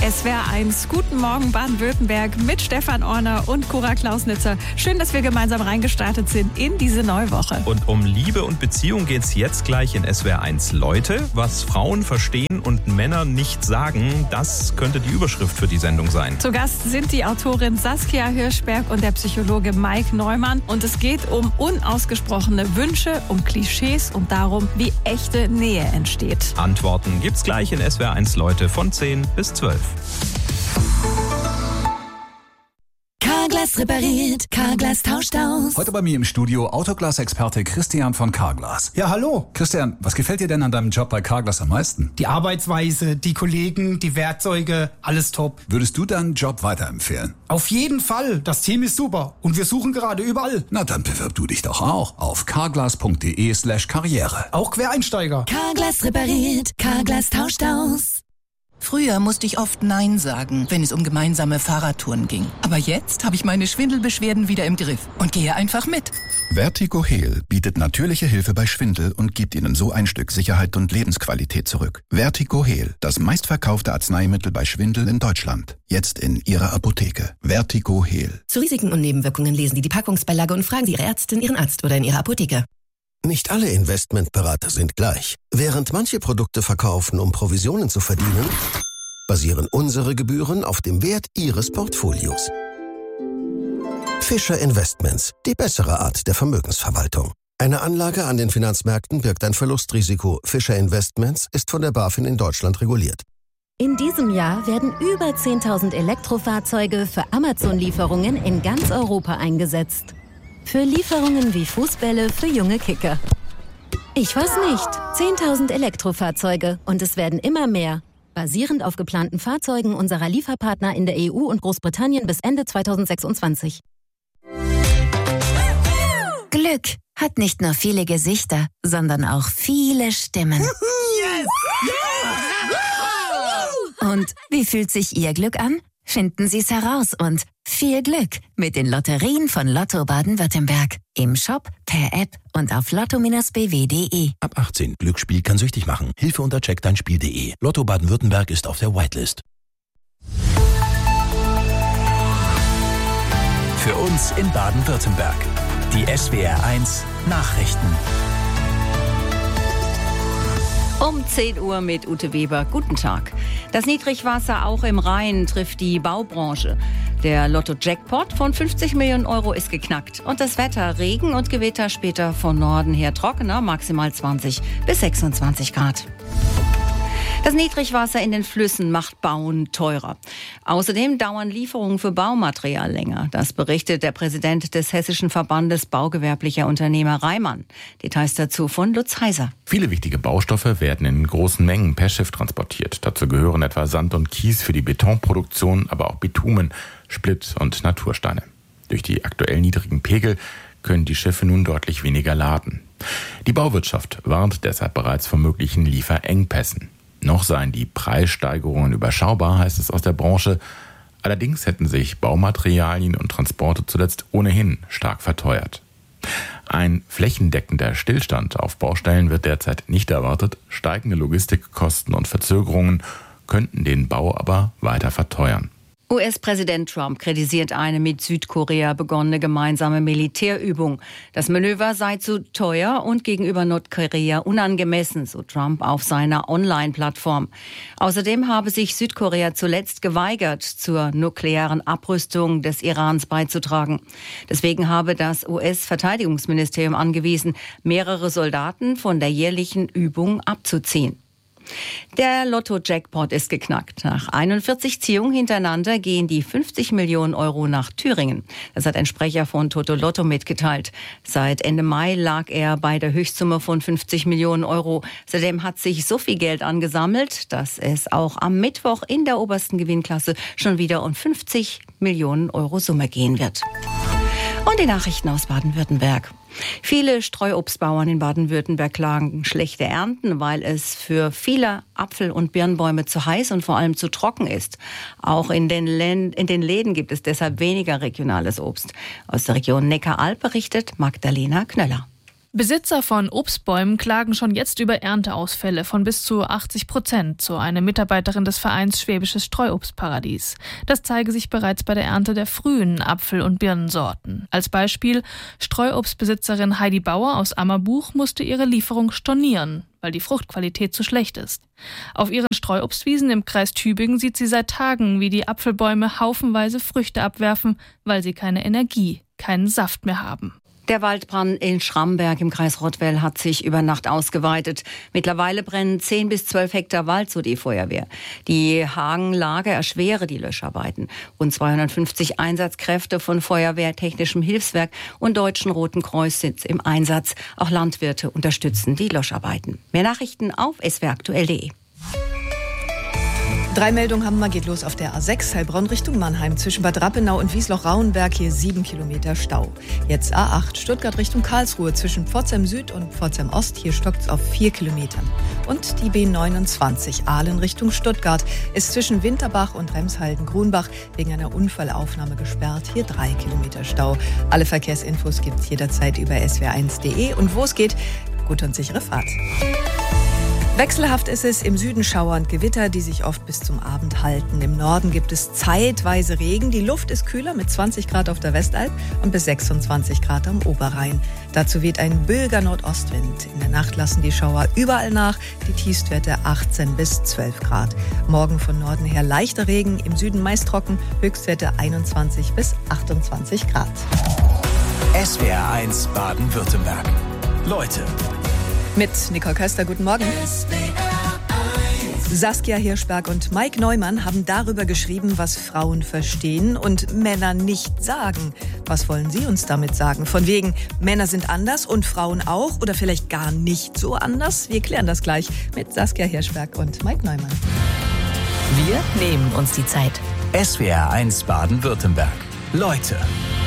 SWR 1. Guten Morgen Baden-Württemberg mit Stefan Orner und Cora Klausnitzer. Schön, dass wir gemeinsam reingestartet sind in diese neue Woche. Und um Liebe und Beziehung geht es jetzt gleich in SWR 1. Leute, was Frauen verstehen und Männer nicht sagen, das könnte die Überschrift für die Sendung sein. Zu Gast sind die Autorin Saskia Hirschberg und der Psychologe Mike Neumann. Und es geht um unausgesprochene Wünsche, um Klischees und darum, wie echte Nähe entsteht. Antworten gibt's gleich in SWR 1 Leute von 10 bis 12. Carglass repariert, Carglass tauscht aus. Heute bei mir im Studio Autoglas-Experte Christian von Carglass. Ja, hallo. Christian, was gefällt dir denn an deinem Job bei Carglass am meisten? Die Arbeitsweise, die Kollegen, die Werkzeuge, alles top. Würdest du deinen Job weiterempfehlen? Auf jeden Fall. Das Team ist super. Und wir suchen gerade überall. Na, dann bewirb du dich doch auch auf carglass.de/karriere. Auch Quereinsteiger. Carglass repariert, Carglass tauscht aus. Früher musste ich oft Nein sagen, wenn es um gemeinsame Fahrradtouren ging. Aber jetzt habe ich meine Schwindelbeschwerden wieder im Griff und gehe einfach mit. Vertigo-Heal bietet natürliche Hilfe bei Schwindel und gibt Ihnen so ein Stück Sicherheit und Lebensqualität zurück. Vertigo-Heal, das meistverkaufte Arzneimittel bei Schwindel in Deutschland. Jetzt in Ihrer Apotheke. Vertigo-Heal. Zu Risiken und Nebenwirkungen lesen Sie die Packungsbeilage und fragen Sie Ihre Ärztin, Ihren Arzt oder in Ihrer Apotheke. Nicht alle Investmentberater sind gleich. Während manche Produkte verkaufen, um Provisionen zu verdienen, basieren unsere Gebühren auf dem Wert Ihres Portfolios. Fischer Investments, die bessere Art der Vermögensverwaltung. Eine Anlage an den Finanzmärkten birgt ein Verlustrisiko. Fischer Investments ist von der BaFin in Deutschland reguliert. In diesem Jahr werden über 10.000 Elektrofahrzeuge für Amazon-Lieferungen in ganz Europa eingesetzt. Für Lieferungen wie Fußbälle für junge Kicker. Ich weiß nicht. 10.000 Elektrofahrzeuge und es werden immer mehr. Basierend auf geplanten Fahrzeugen unserer Lieferpartner in der EU und Großbritannien bis Ende 2026. Glück hat nicht nur viele Gesichter, sondern auch viele Stimmen. Und wie fühlt sich Ihr Glück an? Finden Sie es heraus und viel Glück mit den Lotterien von Lotto Baden-Württemberg. Im Shop, per App und auf lotto-bw.de. Ab 18. Glücksspiel kann süchtig machen. Hilfe unter checkdeinspiel.de. Lotto Baden-Württemberg ist auf der Whitelist. Für uns in Baden-Württemberg. Die SWR 1 Nachrichten. Um 10 Uhr mit Ute Weber. Guten Tag. Das Niedrigwasser auch im Rhein trifft die Baubranche. Der Lotto-Jackpot von 50 Millionen Euro ist geknackt. Und das Wetter, Regen und Gewitter, später von Norden her trockener, maximal 20 bis 26 Grad. Das Niedrigwasser in den Flüssen macht Bauen teurer. Außerdem dauern Lieferungen für Baumaterial länger. Das berichtet der Präsident des Hessischen Verbandes baugewerblicher Unternehmer Reimann. Details dazu von Lutz Heiser. Viele wichtige Baustoffe werden in großen Mengen per Schiff transportiert. Dazu gehören etwa Sand und Kies für die Betonproduktion, aber auch Bitumen, Splitt und Natursteine. Durch die aktuell niedrigen Pegel können die Schiffe nun deutlich weniger laden. Die Bauwirtschaft warnt deshalb bereits vor möglichen Lieferengpässen. Noch seien die Preissteigerungen überschaubar, heißt es aus der Branche. Allerdings hätten sich Baumaterialien und Transporte zuletzt ohnehin stark verteuert. Ein flächendeckender Stillstand auf Baustellen wird derzeit nicht erwartet. Steigende Logistikkosten und Verzögerungen könnten den Bau aber weiter verteuern. US-Präsident Trump kritisiert eine mit Südkorea begonnene gemeinsame Militärübung. Das Manöver sei zu teuer und gegenüber Nordkorea unangemessen, so Trump auf seiner Online-Plattform. Außerdem habe sich Südkorea zuletzt geweigert, zur nuklearen Abrüstung des Irans beizutragen. Deswegen habe das US-Verteidigungsministerium angewiesen, mehrere Soldaten von der jährlichen Übung abzuziehen. Der Lotto-Jackpot ist geknackt. Nach 41 Ziehungen hintereinander gehen die 50 Millionen Euro nach Thüringen. Das hat ein Sprecher von Toto Lotto mitgeteilt. Seit Ende Mai lag er bei der Höchstsumme von 50 Millionen Euro. Seitdem hat sich so viel Geld angesammelt, dass es auch am Mittwoch in der obersten Gewinnklasse schon wieder um 50 Millionen Euro Summe gehen wird. Und die Nachrichten aus Baden-Württemberg. Viele Streuobstbauern in Baden-Württemberg klagen schlechte Ernten, weil es für viele Apfel- und Birnbäume zu heiß und vor allem zu trocken ist. Auch in den Läden gibt es deshalb weniger regionales Obst. Aus der Region Neckar-Alb berichtet Magdalena Knöller. Besitzer von Obstbäumen klagen schon jetzt über Ernteausfälle von bis zu 80%, so eine Mitarbeiterin des Vereins Schwäbisches Streuobstparadies. Das zeige sich bereits bei der Ernte der frühen Apfel- und Birnensorten. Als Beispiel: Streuobstbesitzerin Heidi Bauer aus Ammerbuch musste ihre Lieferung stornieren, weil die Fruchtqualität zu schlecht ist. Auf ihren Streuobstwiesen im Kreis Tübingen sieht sie seit Tagen, wie die Apfelbäume haufenweise Früchte abwerfen, weil sie keine Energie, keinen Saft mehr haben. Der Waldbrand in Schramberg im Kreis Rottweil hat sich über Nacht ausgeweitet. Mittlerweile brennen 10 bis 12 Hektar Wald, so die Feuerwehr. Die Hagenlage erschwere die Löscharbeiten. Rund 250 Einsatzkräfte von Feuerwehr, Technischem Hilfswerk und Deutschen Roten Kreuz sind im Einsatz. Auch Landwirte unterstützen die Löscharbeiten. Mehr Nachrichten auf swraktuell.de. 3 Meldungen haben wir, geht los auf der A6 Heilbronn Richtung Mannheim. Zwischen Bad Rappenau und Wiesloch-Rauenberg hier 7 Kilometer Stau. Jetzt A8 Stuttgart Richtung Karlsruhe zwischen Pforzheim Süd und Pforzheim Ost. Hier stockt es auf 4 Kilometern. Und die B29 Aalen Richtung Stuttgart ist zwischen Winterbach und Remshalden-Grunbach wegen einer Unfallaufnahme gesperrt. Hier 3 Kilometer Stau. Alle Verkehrsinfos gibt es jederzeit über swr1.de. Und wo es geht, gute und sichere Fahrt. Wechselhaft ist es, im Süden Schauer und Gewitter, die sich oft bis zum Abend halten. Im Norden gibt es zeitweise Regen. Die Luft ist kühler mit 20 Grad auf der Westalb und bis 26 Grad am Oberrhein. Dazu weht ein böiger Nordostwind. In der Nacht lassen die Schauer überall nach. Die Tiefstwerte 18 bis 12 Grad. Morgen von Norden her leichter Regen, im Süden meist trocken. Höchstwerte 21 bis 28 Grad. SWR1 Baden-Württemberg. Leute. Mit Nicole Köster, guten Morgen. Saskia Hirschberg und Mike Neumann haben darüber geschrieben, was Frauen verstehen und Männer nicht sagen. Was wollen Sie uns damit sagen? Von wegen, Männer sind anders und Frauen auch oder vielleicht gar nicht so anders? Wir klären das gleich mit Saskia Hirschberg und Mike Neumann. Wir nehmen uns die Zeit. SWR1 Baden-Württemberg. Leute.